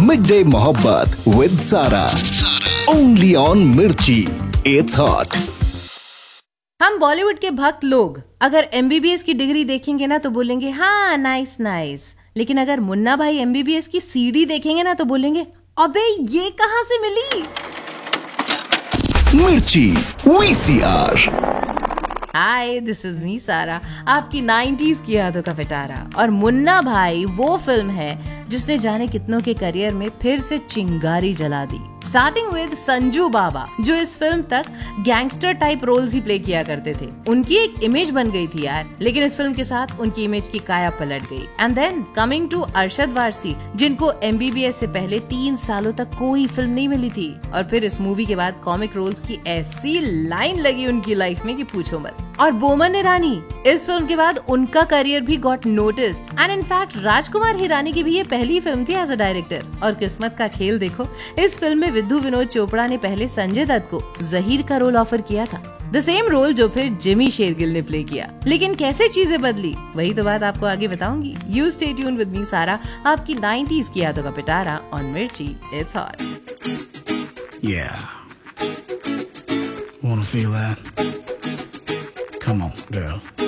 Mid day मोहब्बत with सारा, only on मिर्ची, इट्स हॉट। हम बॉलीवुड के भक्त लोग अगर MBBS की डिग्री देखेंगे ना तो बोलेंगे हाँ नाइस नाइस, लेकिन अगर मुन्ना भाई MBBS की CD देखेंगे ना तो बोलेंगे अबे ये कहां से मिली। मिर्ची VCR। Hi, this is me सारा, आपकी 90s की यादों का पिटारा। और मुन्ना भाई वो फिल्म है जिसने जाने कितनों के करियर में फिर से चिंगारी जला दी। स्टार्टिंग विद संजू बाबा, जो इस फिल्म तक गैंगस्टर टाइप रोल्स ही प्ले किया करते थे। उनकी एक इमेज बन गई थी यार, लेकिन इस फिल्म के साथ उनकी इमेज की काया पलट गई। And then coming to Arshad Warsi, जिनको MBBS से पहले 3 सालों तक कोई फिल्म नहीं मिली थी, और फिर इस मूवी के बाद कॉमिक रोल्स की ऐसी लाइन लगी उनकी लाइफ में कि पूछो मत। और बोमन ईरानी, इस फिल्म के बाद उनका करियर भी got noticed. And in fact Rajkumar Hirani की भी ये पहली फिल्म थी एज अ डायरेक्टर। और किस्मत का खेल देखो, इस फिल्म में विद्यु विनोद चोपड़ा ने पहले संजय दत्त को जहीर का रोल ऑफर किया था, द सेम रोल जो फिर जिमी शेरगिल ने प्ले किया। लेकिन कैसे चीजें बदली, वही तो बात आपको आगे बताऊंगी। You stay tuned with me सारा, आपकी 90s की यादों का पिटारा ऑन मिर्ची, it's hot. Yeah. Wanna feel that? Come on, girl.